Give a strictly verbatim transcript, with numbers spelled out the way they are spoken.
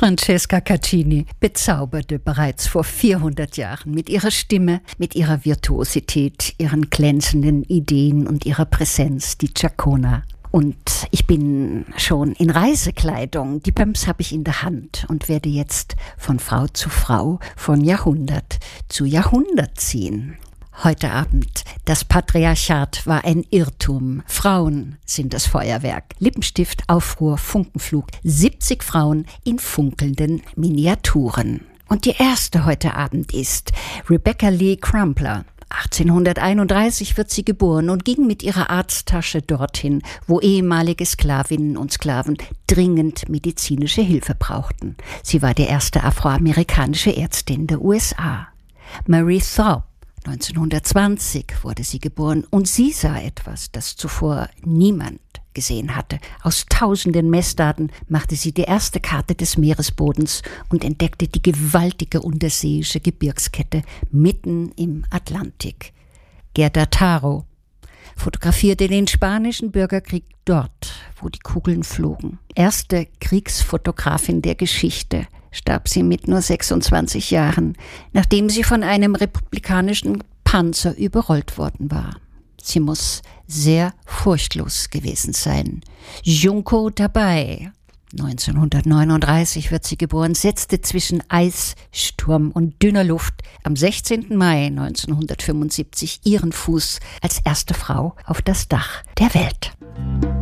Francesca Caccini bezauberte bereits vor vierhundert Jahren mit ihrer Stimme, mit ihrer Virtuosität, ihren glänzenden Ideen und ihrer Präsenz die Chacona. Und ich bin schon in Reisekleidung, die Pumps habe ich in der Hand und werde jetzt von Frau zu Frau, von Jahrhundert zu Jahrhundert ziehen. Heute Abend, das Patriarchat war ein Irrtum. Frauen sind das Feuerwerk. Lippenstift, Aufruhr, Funkenflug. siebzig Frauen in funkelnden Miniaturen. Und die erste heute Abend ist Rebecca Lee Crumpler. achtzehnhunderteinunddreißig wird sie geboren und ging mit ihrer Arzttasche dorthin, wo ehemalige Sklavinnen und Sklaven dringend medizinische Hilfe brauchten. Sie war die erste afroamerikanische Ärztin der U S A. Marie Thorpe. neunzehnhundertzwanzig wurde sie geboren und sie sah etwas, das zuvor niemand gesehen hatte. Aus tausenden Messdaten machte sie die erste Karte des Meeresbodens und entdeckte die gewaltige unterseeische Gebirgskette mitten im Atlantik. Gerda Taro fotografierte den spanischen Bürgerkrieg dort, wo die Kugeln flogen. Erste Kriegsfotografin der Geschichte, starb sie mit nur sechsundzwanzig Jahren, nachdem sie von einem republikanischen Panzer überrollt worden war. Sie muss sehr furchtlos gewesen sein. Junko Tabei, neunzehnhundertneununddreißig wird sie geboren, setzte zwischen Eis, Sturm und dünner Luft am sechzehnten Mai neunzehnhundertfünfundsiebzig ihren Fuß als erste Frau auf das Dach der Welt.